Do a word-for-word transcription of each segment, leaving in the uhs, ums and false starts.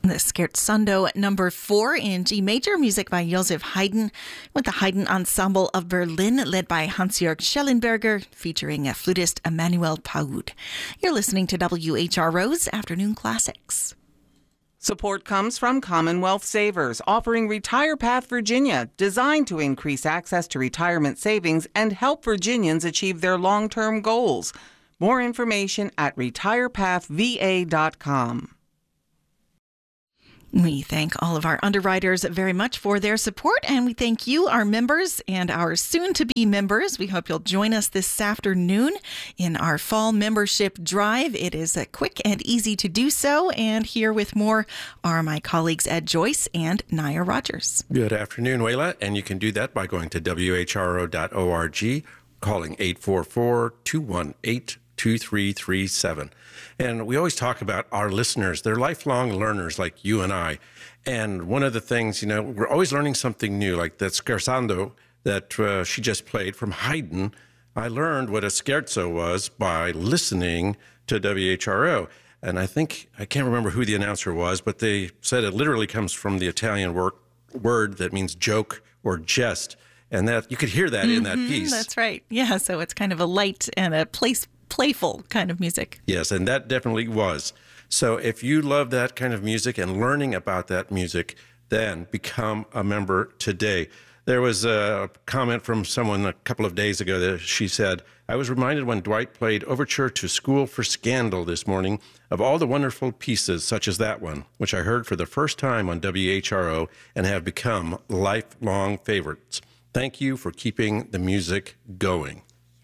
The Scherzando number four in G major, music by Joseph Haydn, with the Haydn Ensemble of Berlin, led by Hans-Jörg Schellenberger, featuring a flutist Emmanuel Paud. You're listening to W H R O's Afternoon Classics. Support comes from Commonwealth Savers, offering Retire Path Virginia, designed to increase access to retirement savings and help Virginians achieve their long-term goals. More information at retire path v a dot com. We thank all of our underwriters very much for their support, and we thank you, our members, and our soon-to-be members. We hope you'll join us this afternoon in our fall membership drive. It is uh, quick and easy to do so, and here with more are my colleagues Ed Joyce and Naya Rogers. Good afternoon, Wayla, and you can do that by going to w h r o dot org, calling eight four four, two one eight, two three three seven. And we always talk about our listeners. They're lifelong learners like you and I. And one of the things, you know, we're always learning something new, like that scherzando that uh, she just played from Haydn. I learned what a scherzo was by listening to W H R O. And I think, I can't remember who the announcer was, but they said it literally comes from the Italian word, word that means joke or jest. And that you could hear that mm-hmm, in that piece. That's right. Yeah, so it's kind of a light and a place playful kind of music. Yes, and that definitely was. So if you love that kind of music and learning about that music, then become a member today. There was a comment from someone a couple of days ago that she said, I was reminded when Dwight played Overture to School for Scandal this morning of all the wonderful pieces such as that one, which I heard for the first time on W H R O and have become lifelong favorites. Thank you for keeping the music going.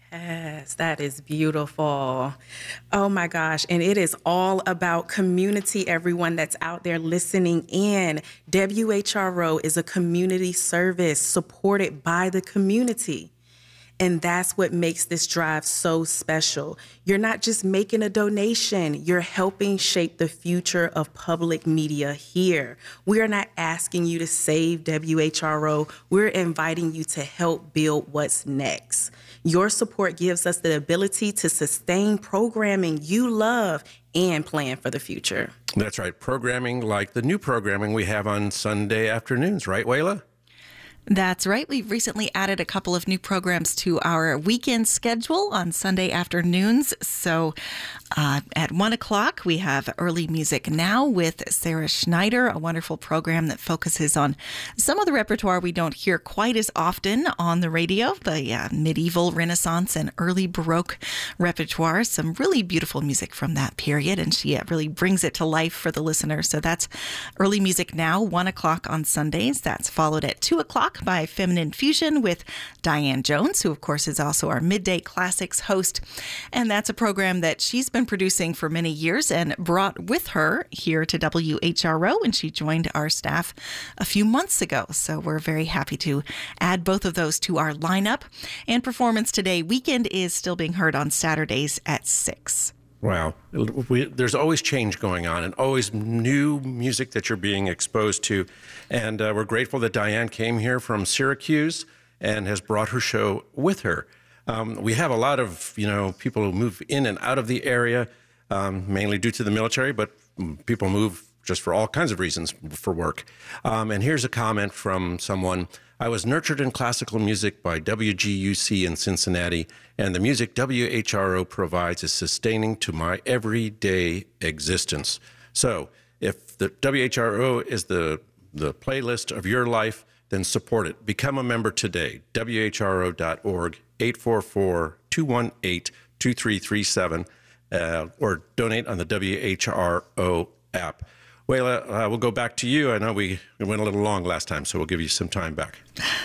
Yes, that is beautiful. Oh my gosh. And it is all about community, everyone that's out there listening in. W H R O is a community service supported by the community. And that's what makes this drive so special. You're not just making a donation, you're helping shape the future of public media here. We are not asking you to save W H R O. We're inviting you to help build what's next. Your support gives us the ability to sustain programming you love and plan for the future. That's right. Programming like the new programming we have on Sunday afternoons, right, Wayla? That's right. We've recently added a couple of new programs to our weekend schedule on Sunday afternoons. So uh, at one o'clock, we have Early Music Now with Sarah Schneider, a wonderful program that focuses on some of the repertoire we don't hear quite as often on the radio, the uh, medieval, Renaissance, and early Baroque repertoire. Some really beautiful music from that period, and she uh, really brings it to life for the listener. So that's Early Music Now, one o'clock on Sundays. That's followed at two o'clock by Feminine Fusion with Diane Jones, who of course is also our Midday Classics host. And that's a program that she's been producing for many years and brought with her here to W H R O, and she joined our staff a few months ago. So we're very happy to add both of those to our lineup. And Performance Today Weekend is still being heard on Saturdays at six. Wow. We, there's always change going on and always new music that you're being exposed to. And uh, we're grateful that Diane came here from Syracuse and has brought her show with her. Um, we have a lot of, you know, people who move in and out of the area, um, mainly due to the military, but people move just for all kinds of reasons for work. Um, and here's a comment from someone. I was nurtured in classical music by W G U C in Cincinnati, and the music W H R O provides is sustaining to my everyday existence. So if the W H R O is the, the playlist of your life, then support it. Become a member today. w h r o dot org, eight four four, two one eight, two three three seven, uh, or donate on the W H R O app. Wayla, uh, we'll go back to you. I know we, we went a little long last time, so we'll give you some time back.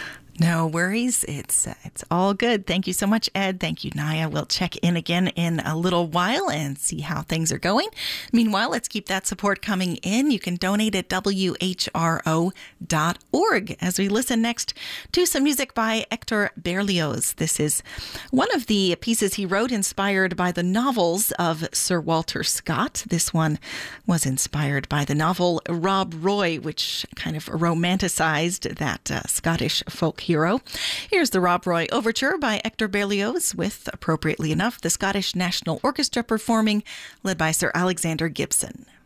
No worries. It's uh, it's all good. Thank you so much, Ed. Thank you, Naya. We'll check in again in a little while and see how things are going. Meanwhile, let's keep that support coming in. You can donate at w h r o dot org as we listen next to some music by Hector Berlioz. This is one of the pieces he wrote inspired by the novels of Sir Walter Scott. This one was inspired by the novel Rob Roy, which kind of romanticized that uh, Scottish folk hero. Here's the Rob Roy Overture by Hector Berlioz with, appropriately enough, the Scottish National Orchestra performing, led by Sir Alexander Gibson.